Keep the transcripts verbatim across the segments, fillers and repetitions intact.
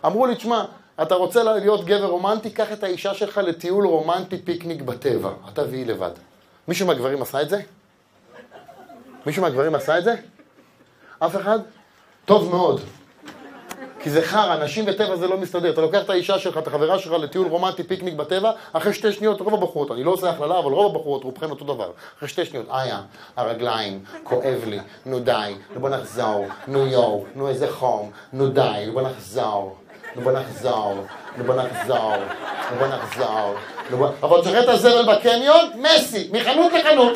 אמרו לי, תשמע, אתה רוצה להיות גבר רומנטי, קח את האישה שלך לטיול רומנטי פיקניק בטבע. אתה והיא לבד. מישהו מהגברים עשה את זה? מישהו מהגברים עשה את זה? אף אחד? טוב מאוד. כי זה חר, אנשים בטבע זה לא מסתדר. אתה לוקח את האישה שלך, את החברה שלך לטיול רומנטי פיקניק בטבע, אחרי שתי שניות רוב הבחורות, אני לא עושה הכללה, אבל רוב הבחורות רובכן אותו דבר. אחרי שתי שניות, איה, הרגליים, כואב לי, נו די, נו בוא נחזור, נו יו, נו איזה חום, נו די, נו בוא נחזור, נו בוא נחזור, נו בוא נחזור, נו בוא נחזור, נו בוא... אבל תשחרר את הזבל בקניון, מסי, מחנות לחנות,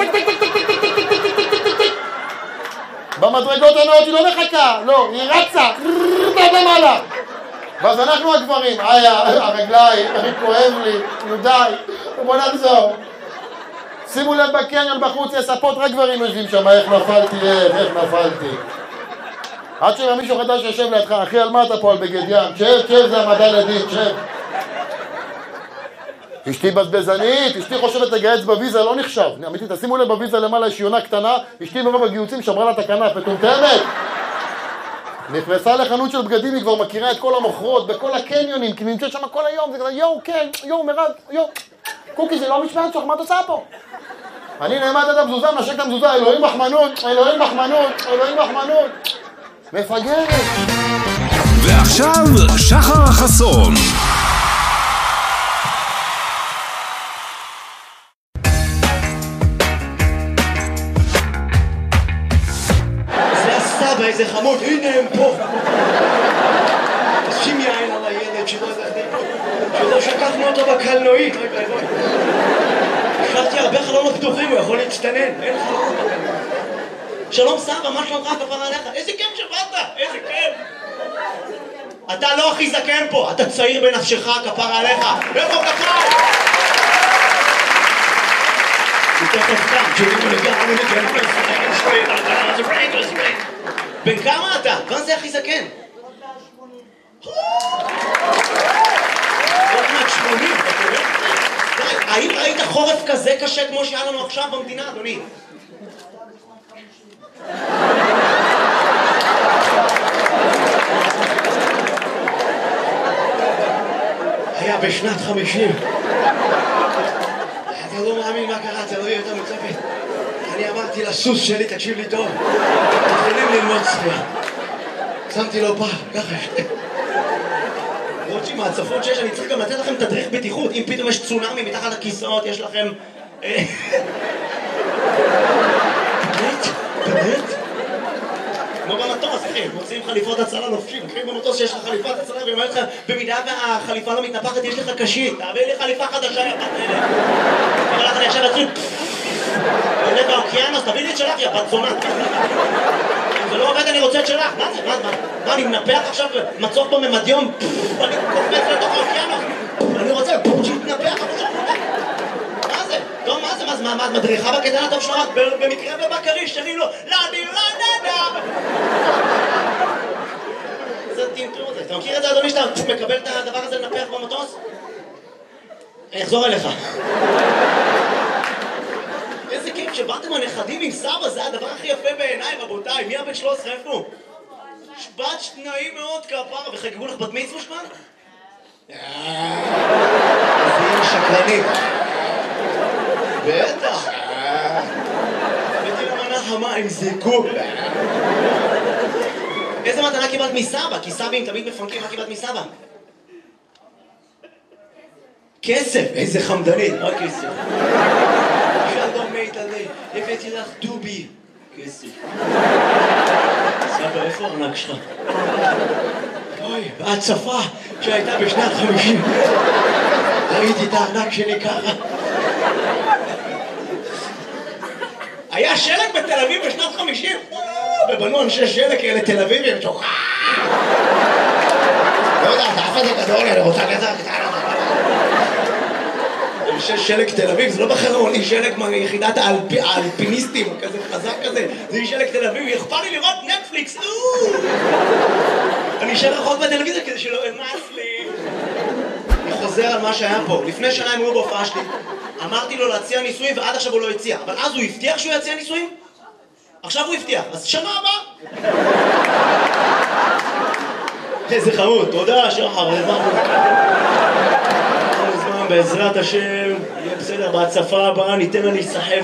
במדרגות הנאות היא לא מחכה, לא, היא רצה, למעלה. ואז אנחנו הגברים, איה, הרגליים, אני כואב לי, נו די, בוא נחזור. שימו לב בקניון בחוץ, יש ספות רק גברים יושבים שם, איך נפלתי, איך, איך נפלתי. עד שבא מישהו חדש יושב לידך, אחי, על מה אתה פה על בגד ים? שב, שב, זה המדע לדין, שב. אשתי בזבזנית, אשתי חושבת לגייץ בוויזה, לא נחשב. אמיתי, תשימו לב בוויזה למעלה, יש יונה קטנה, אשתי מרוב הגיוצים שמרה לה את הכנף, מטומטמת. נכנסה לחנות של בגדים, היא כבר מכירה את כל המוכרות, בכל הקניונים, כי נמצאת שם כל היום, זה כזה, יואו, כן, יואו, מרד, יואו. קוקי, זה לא משמעת שלך, מה את עושה פה? אני נעמד את המזוזה, נשק את המזוזה, אלוהים מחמנות, אלוהים מחמנות, אלוהים מחמנות. מפגרת. ועכשיו, שחר חסון. איזה חמוד, הנה הם פה. שים יין על הילד שלא שקחנו אותו בקלנועית. השארתי הרבה חלונות פתוחים, הוא יכול להצטנן. אין חלונות בקלנועית. שלום סבא, מה שלומך כפרה עליך? איזה כיף שבאת, איזה כיף. אתה לא הכי זקן פה, אתה צעיר בנפשך, כפרה עליך. איפה כפרה? יותר תפתם, שתראו לגמרי לגמרי לגמרי. בן כמה אתה? כאן זה הכי זקן. עוד מעט שמונים, אתה רואה? האם ראית חורף כזה קשה כמו שהיה לנו עכשיו במדינה, אדוני? היה בשנת חמישים. אתה לא מאמין מה קרה, אתה לא יהיה יותר מצפת. אני אמרתי לסוס שלי, תקשיב לי טוב, תתחילים ללמוד צפייה. שמתי לו פעם, ככה שתי. רוצי מהצפות שיש, אני צריך גם לתת לכם תדריך בטיחות. אם פתאום יש צונאמי מתחת לכיסאות, יש לכם... באמת? באמת? כמו במטוס, אחי, מוצאים חליפות הצלה לובשים. אחי, במטוס שיש לך חליפת הצלה, ואני אומר לך, במידה והחליפה לא מתנפחת, יש לך קשית. תעביר לי חליפה חדשה, יא בת אלה. אבל לך אני עכשיו אצריך... עולה באוקיינוס, תביא לי את שלך, יא בת זונה. אם זה לא עובד, אני רוצה את שלך. מה זה? מה? מה? אני מנפח עכשיו מצוף בממדיום? אני קופץ לתוך האוקיינוס. אני רוצה שיתנפח. מה זה? טוב, מה זה? מה זה? מה? את מדריכה בקטן הטוב שלך? במקרה ובקריש, שלי לא. לא, אני לא נדע. זה טינטור הזה. אתה מכיר את זה, אדוני, שאתה מקבל את הדבר הזה לנפח במטוס? אני אחזור אליך. איזה כיף שבאתם הנכדים עם סבא, זה הדבר הכי יפה בעיניי, רבותיי. מי הבן שלוש עשרה, איפה? שבת שניים מאוד כפרה, וחגגו לך בת מצווה שמן? איזה אימא שקרנית. בטח. הבאתי למנה חמה עם זיקוק. איזה מתנה קיבלת מסבא? כי סבים תמיד מפנקים, מה קיבלת מסבא? כסף, איזה חמדנית, רק כסף. שלום מית עלי, הבאתי לך דובי. כסף. סבא, איפה הארנק שלך? אוי, בהצפה שהייתה בשנת חמישים. ראיתי את הארנק שלי ככה. היה שלג בתל אביב בשנת חמישים? ובנו אנשי שלג כאלה תל אביבים. לא יודע, אתה אף אחד גדול, אני רוצה כזה קטנה. אנשי שלג תל אביב, זה לא בחרון, שלג מיחידת האלפיניסטים, כזה חזק כזה. זה שלג תל אביב, יכפה לי לראות נטפליקס. אני אשאר רחוק בטלוויזיה כדי שלא אמס לי. אני חוזר על מה שהיה פה. לפני שנה הם היו בהופעה שלי. אמרתי לו להציע ניסויים ועד עכשיו הוא לא הציע. אבל אז הוא הבטיח שהוא יציע ניסויים? עכשיו הוא הבטיח. אז שנה הבאה. איזה חמוד, תודה, שחר, זמן, בעזרת השם, יהיה בסדר, בהצפה הבאה, ניתן לה להיסחף.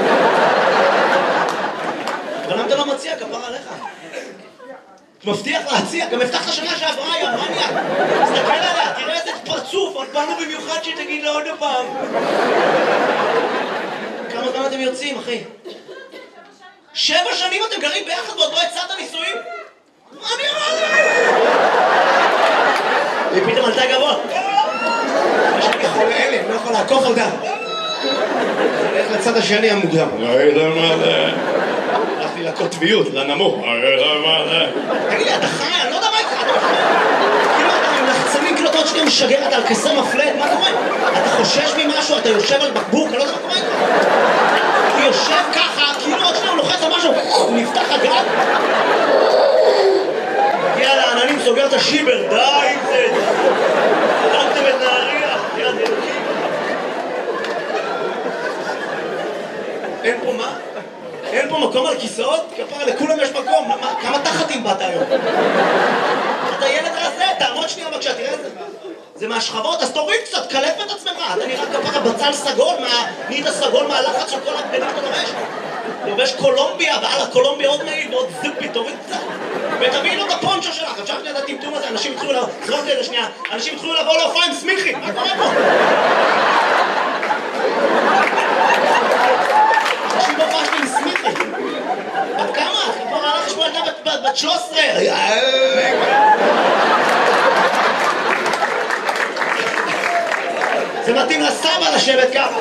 אבל למה אתה לא מציע, כפר עליך? מבטיח להציע, גם הבטחת שנה שעברה, יא מניאק. תסתכל עליה, תראה איזה פרצוף, באנו במיוחד שתגיד לה עוד פעם. כמה זמן אתם יוצאים, אחי? שבע שנים אתם גרים ביחד ועוד לא הצעת נישואים? מה אני אומר? היא פתאום עלתה גבוה. יש לי חולה אלה, אני לא יכול לעקוף אותה. זה הולך לצד השני המוקדם. הלכתי לקוטביות, לנמוך. תגיד לי, אתה חי? אני לא יודע מה איתך. כאילו אתה עם לחצנים, כאילו אתה עוד שנייה משגר, אתה על כסר מפלט, מה קורה? אתה חושש ממשהו, אתה יושב על בקבוק, אני לא יודע מה קורה איתך. הוא יושב ככה, כאילו עוד שנייה הוא לוחץ על משהו, הוא נפתח הגג. הגיע לעננים, סוגר את השיבר, די עם זה. חלקתם את נהריה, יד אלוקים. אין פה מה? אין פה מקום על כיסאות? כפרה, לכולם יש מקום. כמה תחתים באת היום? אתה ילד רזה, תעמוד שנייה בבקשה, תראה את זה. זה מהשכבות, אז תוריד קצת, קלף את עצמך. אתה נראה כפרה בצל סגול, נהיית סגול מהלחץ של כל הבגדים שאתה לובש. לובש קולומביה, ועל הקולומביה עוד מעיל ועוד זיפי, תוריד קצת. ותביאי לו את הפונצ'ו שלך, אפשר שנייה את הטמטום הזה, אנשים התחילו לבוא, זרוק לי את זה שנייה, אנשים התחילו לבוא להופעה עם סמיכי, מה קורה פה? אנשים בהופעה שלי עם סמיכי. בת כמה? כבר הלך לשמוע ילדה בת שלוש עשרה. זה מתאים לסבא לשבת ככה.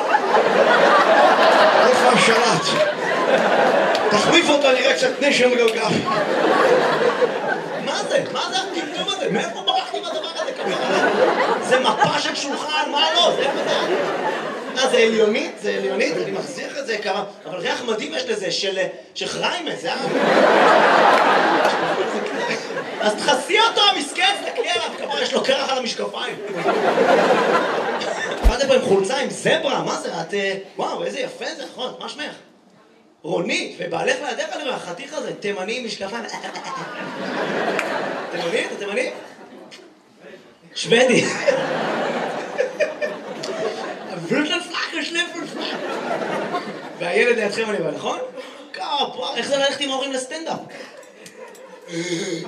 איפה השלט? תחליף אותו, נראה קצת נשם גיאוגרפי. מה זה? מה זה הטמטום הזה? מאיפה ברחתי מהדבר הזה? זה מפה של שולחן, מה לא? זה איפה זה? אה, זה עליונית? זה עליונית? אני מחזיר את זה כמה... אבל ריח מדהים יש לזה, של חריימה, זה אה? אז תחסי אותו, המסכן, תקלי עליו, כמה יש לו קרח על המשקפיים. באתם פה עם חולצה, עם זברה, מה זה? את... וואו, איזה יפה זה, נכון, מה שמך? רונית, ובעלך לידך אני רואה, החתיך הזה, תימני, משקפיים. תימני? אתה תימני? שוודי. ווירטן פלאקר, שליפן פלאקר. והילד לידכם אני בא, נכון? כפה, איך זה ללכת עם ההורים לסטנדאפ? איך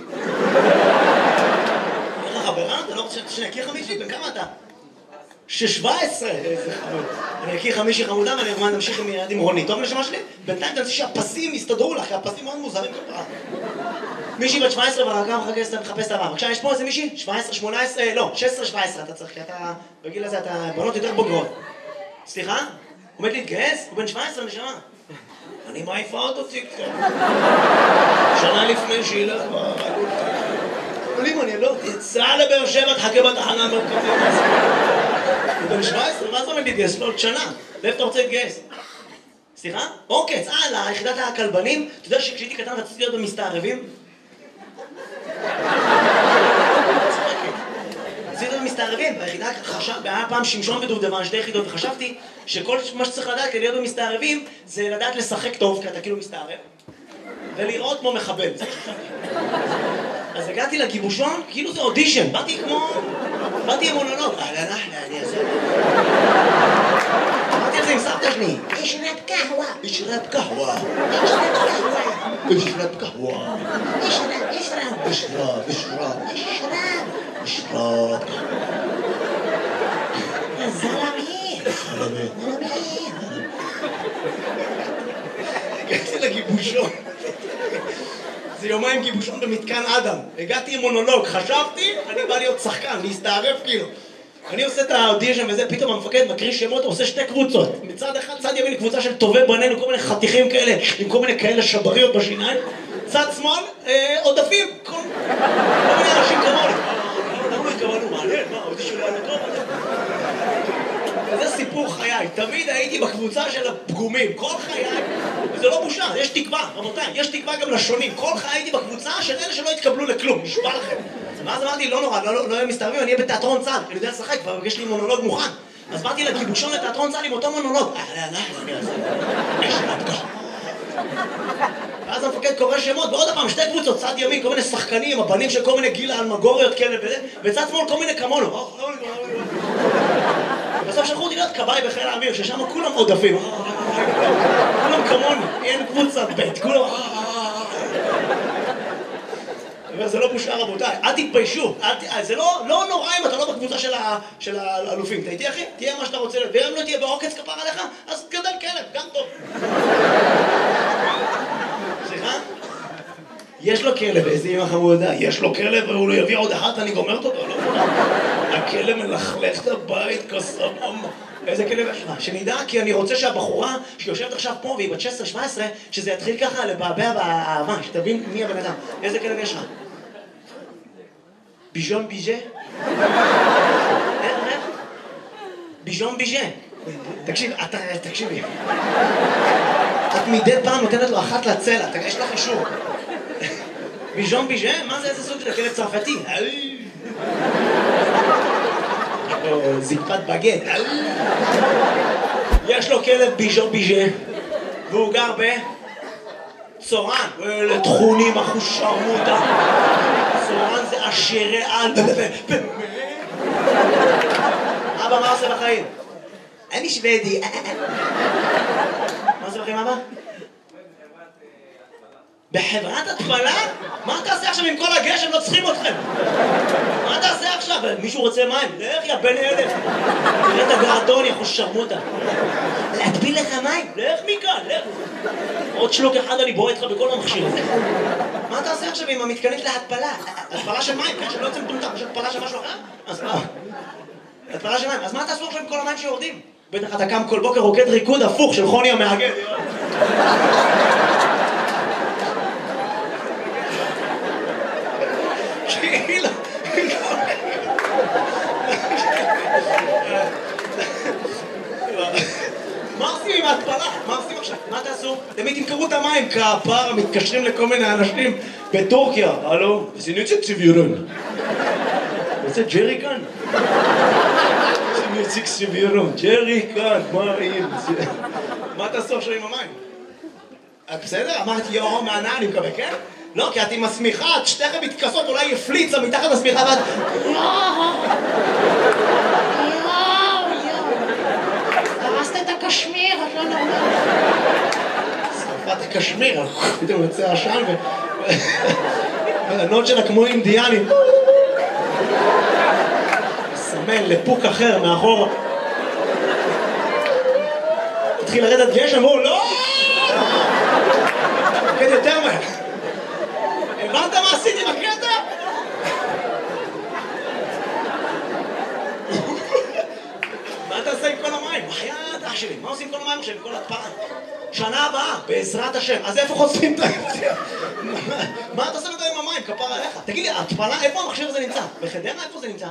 החברה? אתה לא רוצה שאני אכיר חמישי? בן כמה אתה? שש-שבע עשרה, איזה חמוד. אני אכיר חמישי חמודה ואני אגמד נמשיך עם ילד עם רונית. טוב נשמה שלי? בינתיים תנסי שהפסים יסתדרו לך, כי הפסים מאוד מוזרים כפרה. מישהי בת שבע עשרה והרגע מחפש את הבא. בבקשה, יש פה איזה מישהי? שבע עשרה, שמונה עשרה, לא, שש עשרה, שבע עשרה אתה צריך, כי אתה, בגיל הזה אתה בנות יותר בוגרות. סליחה? הוא עומד להתגייס? הוא בן שבע עשרה נשמה. אני מעיפה אותו ציקצה. שנה לפני שילך אבל אם אני לא תצא לבאר שבע, תחכה בתחנה המרכזית. הוא בן שבע עשרה, מה זאת אומרת להתגייס? לא, עוד שנה. לאיפה אתה רוצה להתגייס? סליחה? אוקיי, צהל, ליחידת הכלבנים. אתה יודע שכשהייתי קטן רציתי להיות במסתערבים? רציתי להיות במסתערבים, ביחידה היה פעם שמשון ודובדבן, שתי יחידות, וחשבתי שכל מה שצריך לדעת כדי להיות במסתערבים זה לדעת לשחק טוב, כי אתה כאילו מסתערב, ולראות כמו מחבל. אז הגעתי לגיבושון, כאילו זה אודישן, באתי כמו... באתי עם מונולוג. אהלן אחלה, אני אעשה. באתי על זה עם סבתא שלי. אשרב קהווה. אשרב קהווה. אשרב קהווה. אשרב קהווה. אשרב, אשרב. אשרב, אשרב. אשרב. אשרב. זלמי. זלמי. זלמי. הגעתי לגיבושון. זה יומיים גיבושון במתקן אדם. הגעתי עם מונולוג, חשבתי, אני בא להיות שחקן, להסתערף כאילו. אני עושה את האודישן וזה, פתאום המפקד מקריא שמות, עושה שתי קבוצות. מצד אחד, צד ימין, קבוצה של טובי בנינו, כל מיני חתיכים כאלה, עם כל מיני כאלה שבריות בשיניים. צד שמאל, עודפים, כל מיני אנשים כמוני. למה לא התכוונו? מעניין, מה, האודישן לא היה טוב? וזה סיפור חיי, תמיד הייתי בקבוצה של הפגומים, כל חיי, וזה לא בושה, יש תקווה, רבותיי, יש תקווה גם לשונים, כל חיי הייתי בקבוצה של אלה שלא התקבלו לכלום, נשבע לכם. ואז אמרתי, לא נורא, לא יהיה מסתערבים, אני אהיה בתיאטרון צה"ל, אני יודע לשחק, כבר יש לי מונולוג מוכן. אז באתי לגיבושון לתיאטרון צה"ל עם אותו מונולוג. ואז המפקד קורא שמות, ועוד פעם, שתי קבוצות, צד ימין, כל מיני שחקנים, הבנים של כל מיני גילה אלמגוריות כאלה וזה, וצד שמאל כל מיני כמונו. בסוף שלחו אותי להיות כבאי בחיל האוויר, ששם כולם עודפים. כולם כמוני, אין קבוצת בית, כולם... זה לא בושה רבותיי, אל תתביישו, זה לא נורא אם אתה לא בקבוצה של האלופים, אתה איתי אחי? תהיה מה שאתה רוצה, ואם לא תהיה בעוקץ כפר עליך, אז גדל כלב, גם טוב. סליחה? יש לו כלב, איזה אמא חמודה, יש לו כלב והוא לא יביא עוד אחת, אני גומרת אותו, לא? הכלב מלכלך את הבית כסמום. איזה כלב יש לך? שנדע, כי אני רוצה שהבחורה שיושבת עכשיו פה והיא בת שש עשרה שבע עשרה, שזה יתחיל ככה לבעבע באהבה, שתבין מי הבן אדם. איזה כלב יש לך? ביז'ון ביז'ה? איך, איך? ביז'ון ביז'ה. תקשיב, אתה, תקשיבי. את מדי פעם נותנת לו אחת לצלע, יש לך אישור. ביז'ון ביז'ה? מה זה איזה סוג של כלב צרפתי? זקפת בגט. יש לו כלב ביז'ון ביז'ה, והוא גר בצורן. לתכונים אחוש שרמוטה. צורן זה עשירי על. אבא, מה עושה בחיים? אני שוודי. מה עושה בחיים, אבא? בחברת התפלה? מה תעשה עכשיו עם כל הגשם? לא צריכים אתכם. מה תעשה עכשיו? מישהו רוצה מים? לך יא בן אלף. תראה את הגרדון, יא חוש שרמוטה. להטביל לך מים? לך מכאן, לך. עוד שלוק אחד אני בועט לך בכל המכשיר הזה. מה תעשה עכשיו עם המתקנית להתפלה? התפלה של מים, כן? שלא יוצא מטומטם. יש התפלה של משהו אחר? אז מה? התפלה של מים. אז מה תעשו עכשיו עם כל המים שיורדים? בטח אתה קם כל בוקר רוקד ריקוד הפוך של חוני המאגד. מה עושים עם ההתפלה? מה עושים עכשיו? מה תעשו? תמיד תמכרו את המים כפר, מתקשרים לכל מיני אנשים בטורקיה. הלו? וסיניצה ציבירון. וזה ג'רי כאן? סיניצה ציבירון. ג'רי כאן, מה ראים? מה תעשו עכשיו עם המים? בסדר? אמרתי יאו מענה, אני מקווה, כן? לא, כי את עם הסמיכה, את שתיכם מתכסות, אולי יפליצה מתחת הסמיכה ואת... הרסת את הקשמיר, את לא נורמלית. שרפת הקשמיר, פתאום יוצא עשן ו... הנוד שלה כמו אינדיאנים. סמן לפוק אחר מאחורה. התחיל לרדת גשם, והוא לא! כן, יותר מהר. הבנת מה עשיתי בקטע? מה אתה עושה עם כל המים? בחייאת אח שלי, מה עושים עם כל המים עכשיו, עם כל התפלה? שנה הבאה, בעזרת השם. אז איפה חושפים את ההפתיע? מה אתה עושה עם המים? כפר עליך. תגיד לי, התפלה, איפה המכשיר הזה נמצא? בחדרה, איפה זה נמצא?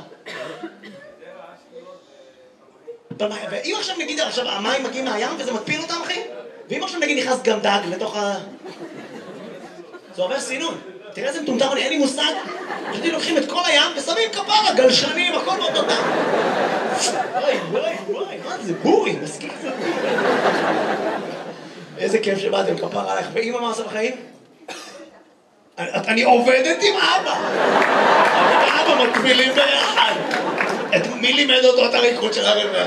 ואם עכשיו נגיד, עכשיו המים מגיעים מהים וזה מטפיל אותם, אחי? ואם עכשיו נגיד נכנס גם דג לתוך ה... זה עובר סינון. תראה איזה מטומטם, אין לי מושג. פשוט לוקחים את כל הים ושמים כפרה, גלשנים, הכל באותו דם. וואי, וואי, וואי, מה זה? בורי, מסכים זה בורי. איזה כיף שבאתם, כפרה עליך. ואמא מה עושה בחיים? אני עובדת עם אבא. אני ואבא מטבילים ביחד. מי לימד אותו את הריקוד של הרבר?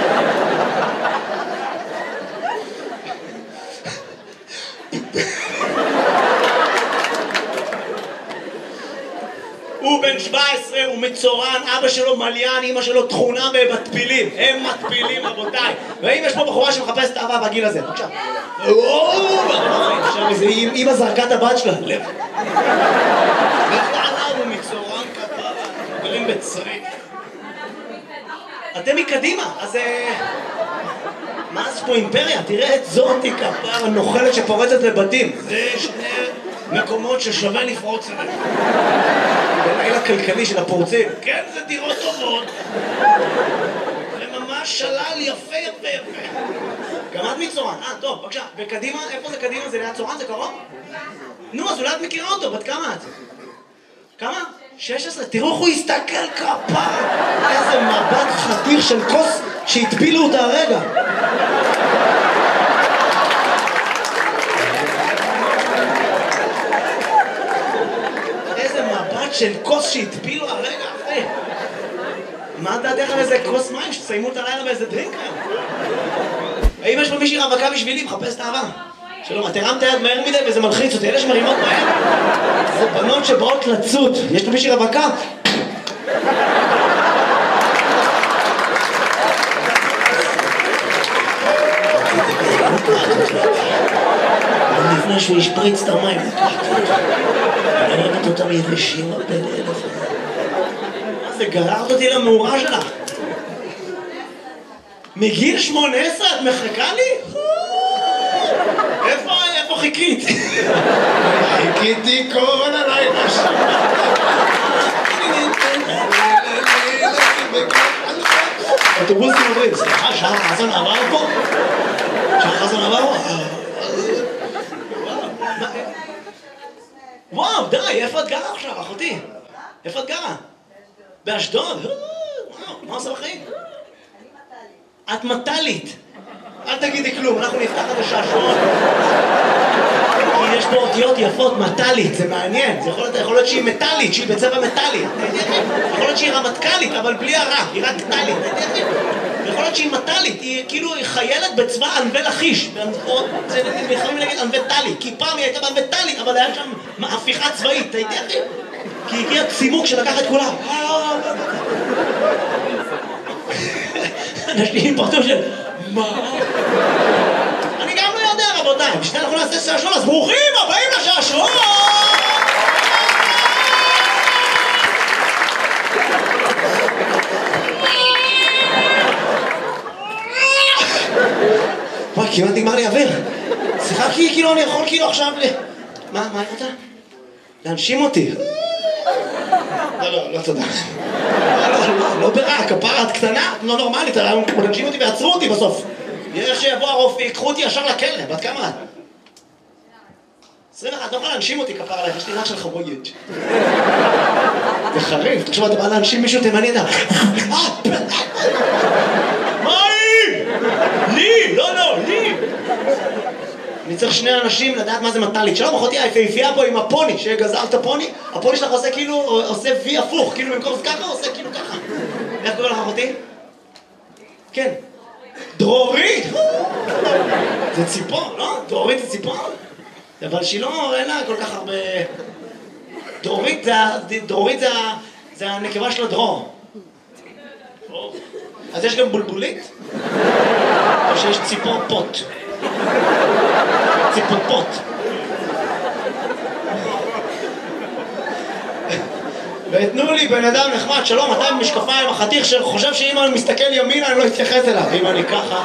הוא בן שבע עשרה, הוא מצורן, אבא שלו מליין, אמא שלו תכונה במטפילים. הם מטפילים, רבותיי. ואם יש פה בחורה שמחפשת אהבה בגיל הזה, בבקשה. עכשיו איזה אמא זרקה את הבת שלה. לב. לך לעליו, הוא מצורן כפרה. גרים בצריף. אתם מקדימה, אז... מה זה פה אימפריה? תראה את זאתי כפרה נוחלת שפורצת לבתים. זה שני מקומות ששווה לפרוץ אליהם. בלילה כלכלי של הפורצים. כן, זה דירות טובות. זה ממש שלל יפה יפה יפה. גם את מצורן. אה, טוב, בבקשה. וקדימה, איפה זה קדימה? זה ליד צורן? זה קרוב? נו, אז אולי את מכירה אותו. בת כמה את? כמה? שש עשרה. תראו איך הוא הסתכל כפרה. איזה מבט חתיך של כוס שהטבילו אותה הרגע. יודעת של כוס שהטפילו הרגע אחרי. מה דעתך על איזה כוס מים שתסיימו את הלילה באיזה דרינק היום? האם יש פה מישהי רווקה בשבילי? מחפש את האהבה. שלום, את הרמת היד מהר מדי וזה מלחיץ אותי, אלה שמרימות מהר זה בנות שבאות לצוד. יש פה מישהי רווקה? לפני שהוא ישפריץ את המים אני אוהבת אותם יבשים בין אלף. מה זה, גררת אותי למאורה שלך? מגיל שמונה עשרה את מחכה לי? איפה, איפה חיכית? חיכיתי כל הלילה שם. אוטובוסים עוברים, סליחה, שחר חסון עבר פה? שחר חסון עבר פה? וואו, די, איפה את גרה עכשיו, אחותי? איפה את גרה? באשדוד? וואו, מה עושה בחיים? את מטלית. אל תגידי כלום, אנחנו נפתח את השעשועון. כי יש פה אותיות יפות, מטלית, זה מעניין. זה יכול להיות, יכול להיות שהיא מטלית, שהיא בצבע מטלי. יכול להיות שהיא רמטכ"לית, אבל בלי הרע, היא רק טלית. יכול להיות שהיא מטלית, היא כאילו חיילת בצבא ענבי לחיש. זה יכולים להגיד ענבי טלי, כי פעם היא הייתה בענבי טלי, אבל היה שם הפיכה צבאית, הייתי אחי? כי הגיע צימוק שלקח את כולם. אנשים פרטו של... מה? אני גם לא יודע, רבותיי. בשביל אנחנו נעשה שעשועון, אז ברוכים הבאים לשעשועון! וואי, כמעט נגמר לי אוויר. שיחקתי כאילו, אני יכול כאילו עכשיו ל... מה, מה אתה? להנשים אותי. לא, לא, לא תודה. לא ברע, כפרה, את קטנה, לא נורמלית, להנשים אותי ועצרו אותי בסוף. איך שיבוא הרופא, ייקחו אותי ישר לכלא, בת כמה את? עשרים ואחת, את לא יכולה להנשים אותי כפרה עליך, יש לי רק של חבויית. זה חריף, תחשוב, אתה בא להנשים מישהו תימני, אתה... מה היא? לי, לא, לא, לי. אני צריך שני אנשים לדעת מה זה מטלית. שלום, אחותי, היפהפייה פה עם הפוני, שגזר את הפוני, הפוני שלך עושה כאילו, עושה וי הפוך, כאילו במקום זה ככה, עושה כאילו ככה. איך קורא לך, אחותי? כן. דרורית! זה ציפור, לא? דרורית זה ציפור? אבל שהיא לא, אין לה כל כך הרבה... דרורית זה, דרורית זה, זה הנקבה של הדרור. אז יש גם בולבולית? או שיש ציפור פוט? ציפור פוט. ותנו לי בן אדם נחמד, שלום, אתה עם משקפיים, החתיך שחושב שאם אני מסתכל ימינה אני לא אתייחס אליו, אם אני ככה.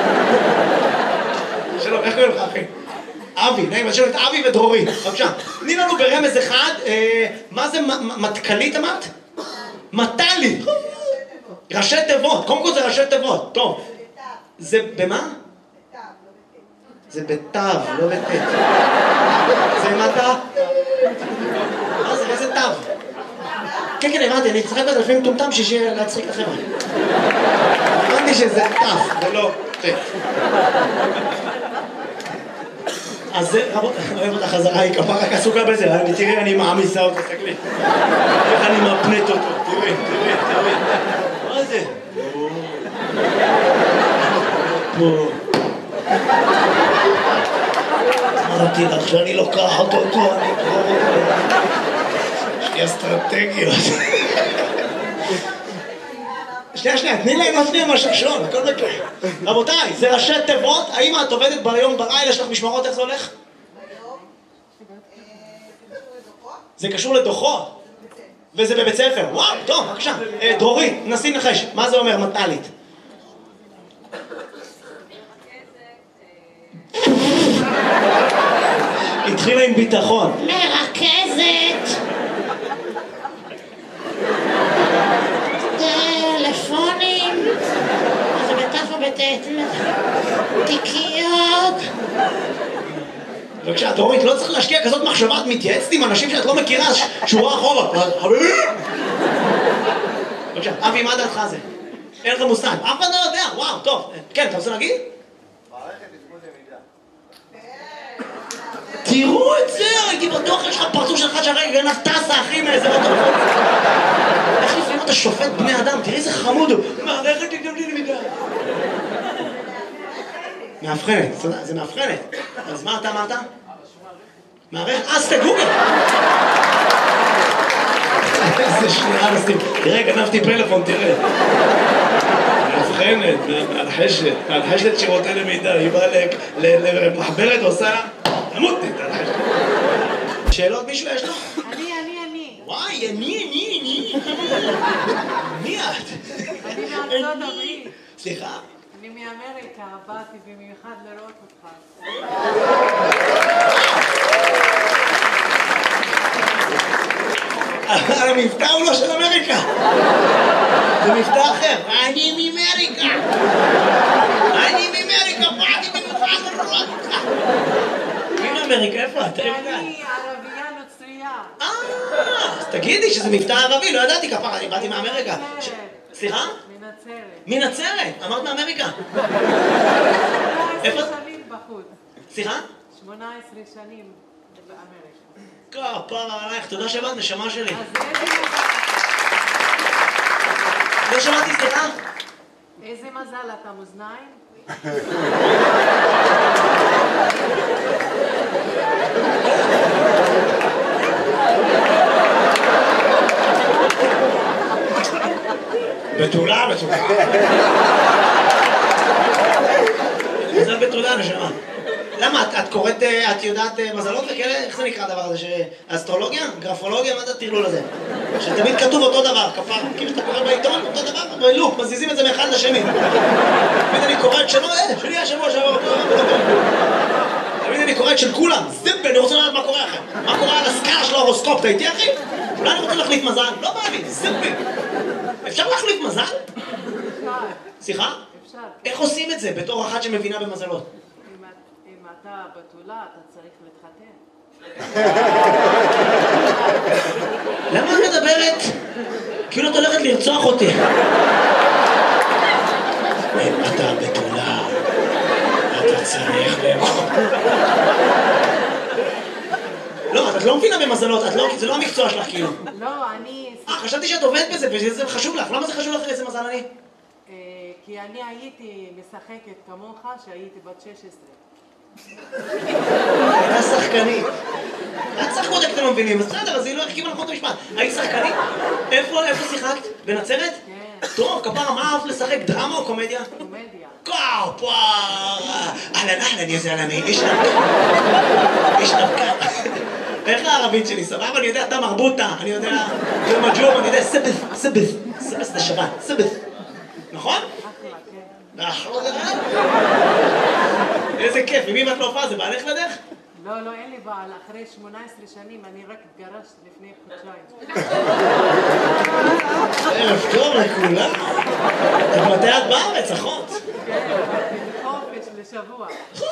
שלום, איך קוראים לך אחי? אבי, נעים, אז שלום את אבי ודרורית, בבקשה. תני לנו ברמז אחד, מה זה מטכלית אמרת? מטלי. ראשי תיבות, קודם כל זה ראשי תיבות, טוב. זה במה? זה בתו, לא בטט. זה מטה? מה זה, איזה תו? כן, כן, הבנתי, אני אצחק בזה לפעמים טומטם שישי להצחיק את החבר'ה. הבנתי שזה תף, זה לא טט. אז זה, רבות, אני אוהב אותה חזרה, היא כפה רק עסוקה בזה, תראי, אני מעמיסה אותה, תסתכלי. איך אני מפנט אותו, תראי, תראי, תראי. מה זה? פה. אמרתי לך שאני לוקחת אותו, אני אקרור אותו. יש לי אסטרטגיות. שנייה, שנייה, תני להם להפניע מהשעשועון, הכל בקרה. רבותיי, זה ראשי תיבות, האם את עובדת ביום בלילה, יש לך משמרות, איך זה הולך? ביום, זה קשור לדוחות. זה קשור לדוחות? וזה בבית ספר, וואו, טוב, בבקשה. דרורית, נסי נחש, מה זה אומר מטלית? התחילה עם ביטחון. מרכזת. טלפונים. זה בתף או בטט? תיקיות. בבקשה, דורית, לא צריך להשקיע כזאת מחשבה, את מתייעצת עם אנשים שאת לא מכירה, שורה אחורה. בבקשה, אבי, מה דעתך זה? אין לך מושג, אף אחד לא יודע, וואו, טוב. כן, אתה רוצה להגיד? מערכת תפקוד למידה. תראו את זה, הייתי בטוח יש לך פרצוף שלך שהרגע גנב טסה, אחי, מאיזה מטורפות. איך לפעמים אתה שופט בני אדם? תראי איזה חמוד הוא. מערכת תגדלי למידה. מאבחנת, זה מאבחנת. אז מה אתה אמרת? מערכת, אז תגוגל. איזה שנייה נסים. תראה, גנבתי פלאפון, תראה. מאבחנת, מהלחשת, מהלחשת שירותי למידה. היא באה למחברת ועושה... תמותנית, הלחשת. שאלות מישהו יש לו? אני, אני, אני. וואי, אני, אני, אני. מי את? אני מארצות הברית. סליחה? אני מאמריקה, באתי במיוחד לראות אותך. המבטא הוא לא של אמריקה. זה מבטא אחר. אני מאמריקה. אני מאמריקה, באתי במיוחד לראות אותך. מי מאמריקה? איפה את? אני ערבייה נוצרייה. אה, אז תגידי שזה מבטא ערבי, לא ידעתי כפרה, אני באתי מאמריקה. סליחה? מנצרת. מנצרת? אמרת מאמריקה. שמונה עשרה שנים בחוץ. סליחה? שמונה עשרה שנים באמריקה. כפרה עלייך, תודה שבאת, נשמה שלי. אז איזה מזל. לא שמעתי, סליחה? איזה מזל אתה מאזניים? בתולה, בתולה. מזל בתולה, נשמה. למה? את, את קוראת, את יודעת מזלות וכאלה? איך זה נקרא הדבר הזה? אסטרולוגיה? גרפולוגיה? מה זה הטרלול הזה? שתמיד כתוב אותו דבר, כפר. כאילו שאתה קורא בעיתון, אותו דבר, בלופ, מזיזים את זה מאחד לשני. תמיד אני קורא את שלו, אה, שלי השבוע שעבר. תמיד אני קורא את של כולם. זיפ, אני רוצה לדעת מה קורה אחר. מה קורה על הסקאלה של ההורוסקופ, אתה איתי אחי? אולי אני רוצה להחליף מזל? לא בא לי, זיפ. אפשר להחליף מזל? אפשר. סליחה? אפשר. איך עושים את זה בתור אחת שמבינה במזלות? אם אתה בתולה, אתה צריך להתחתן. למה את מדברת? כאילו את הולכת לרצוח אותי. אם אתה בתולה, אתה צריך לאכול. לא, את לא מבינה במזלות, זה לא המקצוע שלך כאילו. לא, אני... אה, חשבתי שאת עובדת בזה וזה חשוב לך. למה זה חשוב לך איזה מזל אני? כי אני הייתי משחקת כמוך שהייתי בת שש עשרה. הייתה שחקנית. את שחקות אתם לא מבינים, בסדר, אז היא לא החכימה נכון את המשפט. היית שחקנית? איפה שיחקת? בנצרת? כן. טוב, כפרה, מה אהבת לשחק? דרמה או קומדיה? קומדיה. כפרה! אהלן אהלן יא זלמי, איש נבקה. איש נבקה. איך הערבית שלי? סבבה? אני יודע, אתה מרבוטה, אני יודע, זה מג'וב, אני יודע, סבס, סבס, סבס זה שבת, סבס. נכון? אחלה, כן. איזה כיף, ממי ואת לא הופעה? זה בעלך לדרך? לא, לא, אין לי בעל. אחרי שמונה עשרה שנים אני רק התגרשת לפני חודשיים. ערב טוב לכולם. מתי את בארץ, אחות? כן, חופש לשבוע.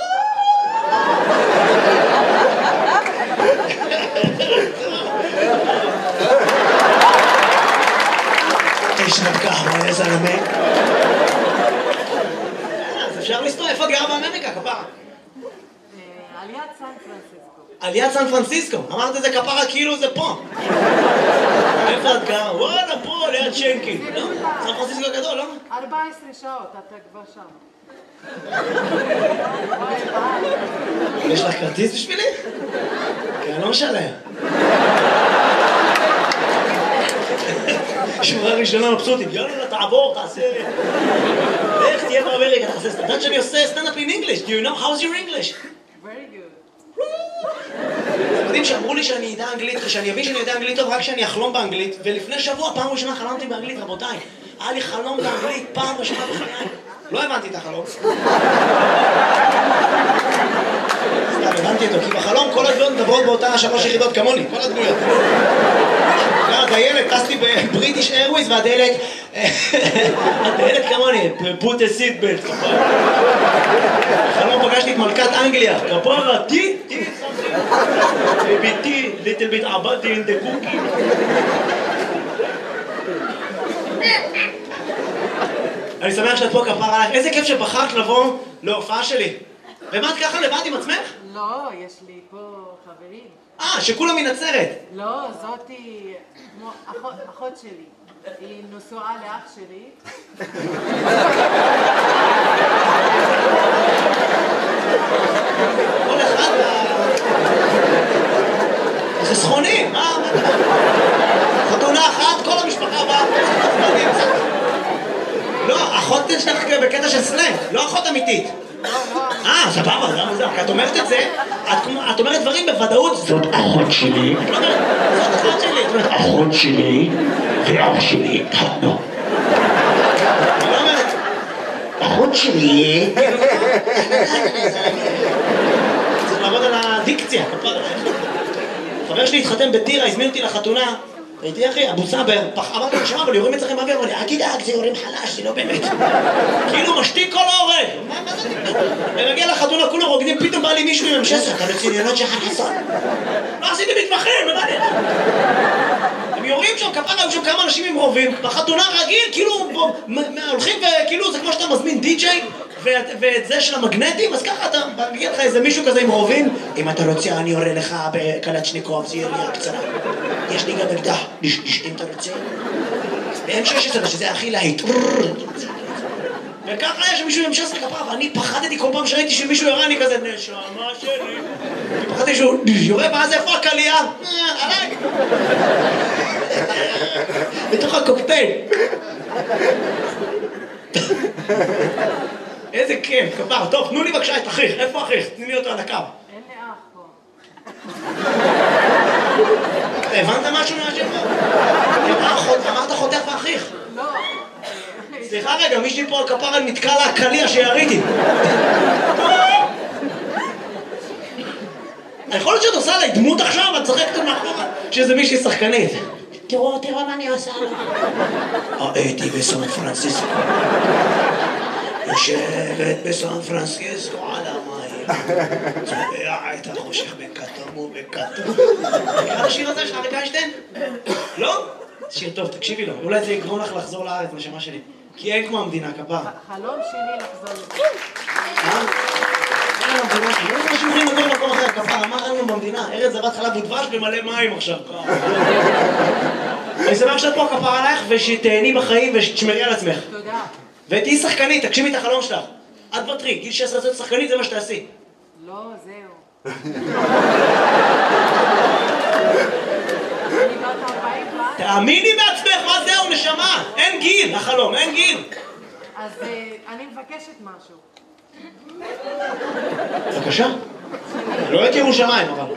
איש נבקה, מה איזה זלמי? אז אפשר לסתור, איפה את גרה באמריקה, כפרה? על יד סן פרנסיסקו. על יד סן פרנסיסקו, אמרת את זה כפרה כאילו זה פה. איפה את גרה? וואלה, פה, ליד שנקי. לא? סן פרנסיסקו גדול, לא? ארבע עשרה שעות, אתה כבר שם. יש לך כרטיס בשבילי? כי אני לא משלם. שורה ראשונה מבסוטית, יאללה, תעבור, תעשה... איך תהיה באמריקה, תעשה... אתה יודעת שאני עושה סטנדאפ in English? Do you know? How's your English? Very good. אתם יודעים שאמרו לי שאני אדע אנגלית, שאני אבין שאני יודע אנגלית טוב רק שאני אחלום באנגלית, ולפני שבוע, פעם ראשונה חלמתי באנגלית, רבותיי. היה לי חלום באנגלית, פעם ראשונה בחיי. לא הבנתי את החלום. סתם, הבנתי אותו, כי בחלום כל הדמויות מדברות באותה שלוש יחידות כמוני, כל הדמויות. הדיילת, טסתי בבריטיש איירוויז והדיילת, הדיילת כמוני, put a seat belt, כפרה. בחלום פגשתי את מלכת אנגליה, כפרה, תי, תי, ביתי, little bit עבדתי in the cookie. אני שמח שאת פה, כפרה עלייך. איזה כיף שבחרת לבוא להופעה שלי. ומה את ככה לבד עם עצמך? לא, יש לי פה חברים. אה, שכולם מנצרת. לא, זאתי כמו אחות, אחות שלי. היא נשואה לאח שלי. כל אחד... זה סכונים, מה? חתונה אחת, כל המשפחה באה. לא, אחות שלך בקטע של סלנג, לא אחות אמיתית. אה, סבבה, זה מוזר. את אומרת את זה, את אומרת דברים בוודאות. זאת אחות שלי. את לא אומרת, זאת אחות שלי. את אומרת, אחות שלי ואח שלי התחתנו. את לא אומרת, אחות שלי... צריך לעבוד על הדיקציה. חבר שלי התחתן בטירה, הזמין אותי לחתונה. הייתי אחי, אבו סבר, אמרתי לו, שמע, אבל יורים אצלכם באוויר, אמר לי, אל תדאג, זה יורים חלש, זה לא באמת. כאילו משתיק כל ההורג. מה זה? ונגיע לחתונה, כולם רוקדים, פתאום בא לי מישהו עם המשסר, אתה בצניונות שחר חסון. לא עשיתי מתמחים, מה זה? הם יורים שם, כפרה, היו שם כמה אנשים עם רובים, בחתונה רגיל, כאילו, הולכים וכאילו, זה כמו שאתה מזמין די-ג'יי, ואת זה של המגנטים, אז ככה אתה מגיע לך איזה מישהו כזה עם רובים, אם אתה רוצה, אני יורה לך בקלצ'ניקוב, זה ירייה קצרה. יש לי גם אקדח, אם אתה רוצה. ב-אם שש עשרה, שזה הכי להיט. וככה היה שמישהו עם שסר כפרה, ואני פחדתי כל פעם שראיתי שמישהו יורה, אני כזה, נשמה שלי. אני פחדתי שהוא יורה, ואז איפה הקלייה? עליי. בתוך הקוקטייל. איזה כיף, כפר. טוב, תנו לי בבקשה את אחיך. איפה אחיך? תני לי אותו על הקו. אין לי אח פה. הבנת משהו מהשם? אמרת חותך ואחיך. לא. סליחה רגע, מישהי פה על כפר נתקע לה הקליע שיריתי. יכול להיות שאת עושה עליי דמות עכשיו, את צחקת מאחורה, שזה מישהי שחקנית. תראו, תראו מה אני עושה לה. הייתי בסן פרנסיסקו. יושבת בסן פרנסיסקו על המים. צובע את החושך בכתום ובכתום. מכיר השיר הזה של אריק איינשטיין? לא? שיר טוב, תקשיבי לו. אולי זה יגרום לך לחזור לארץ, נשמה שלי. כי אין כמו המדינה, כפר. חלום שלי לחזור לזה. אה? אין לנו המדינה, לא יודע שאתם יכולים לגור במקום אחר, כפר. אמר לנו במדינה, ארץ זבת חלב ודבש במלא מים עכשיו. אני שמח שאת פה כפר עלייך ושתהני בחיים ושתשמרי על עצמך. תודה. ותהיי שחקנית, תגשימי את החלום שלך. את בטרי, גיל שש עשרה להיות שחקנית זה מה שתעשי. לא, זהו. אני בת ארבעים פעם. תאמיני בעצמך, מה זהו נשמה? אין גיל, החלום, אין גיל. אז אני מבקשת משהו. בבקשה. לא את ירושלים, אבל.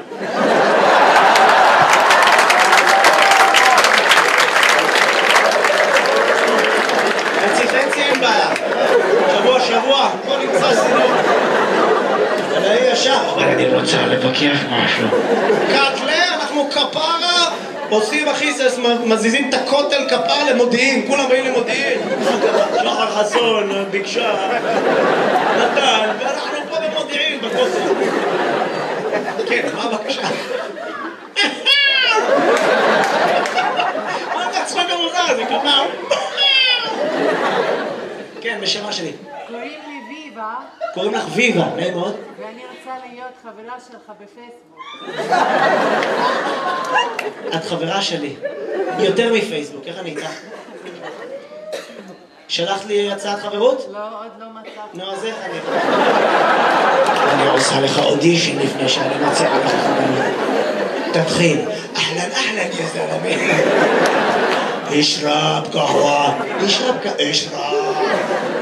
חצי חצי אין בעיה. שבוע שבוע, בוא נמצא סינות. אבל אני ישר. אני רוצה לבקש משהו. קטלה, אנחנו כפרה, עושים אחי, מזיזים את הכותל כפר למודיעין, כולם באים למודיעין. שחר חסון, ביקשה, נתן, ואנחנו פה במודיעין, בכותל. כן, מה הבקשה? מה אתה צחוק המוזר הזה, כפר? כן, בשמה שלי. קוראים לי ויבה. קוראים לך ויבה, נעים מאוד. ואני רוצה להיות חברה שלך בפייסבוק. את חברה שלי. יותר מפייסבוק, איך אני איתך? שלחת לי הצעת חברות? לא, עוד לא מצאתי. נו, אז איך אני... אני עושה לך אודישן לפני שאני מציע לך חברות. תתחיל. אהלן, אהלן, יא זלמי. אשרב קהווה. אשרב קהווה. אשרב.